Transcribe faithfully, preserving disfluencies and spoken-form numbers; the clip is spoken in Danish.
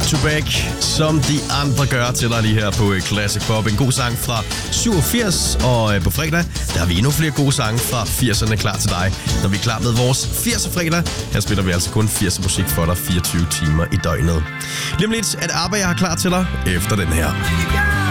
to back, som de andre gør til dig lige her på Classic Pop. En god sang fra syvogfirs, og på fredag, der har vi endnu flere gode sange fra firserne klar til dig. Når vi er klar med vores firser fredag, her spiller vi altså kun firser musik for dig fireogtyve timer i døgnet. Lige om lidt er det arbejde, jeg har klar til dig efter den her.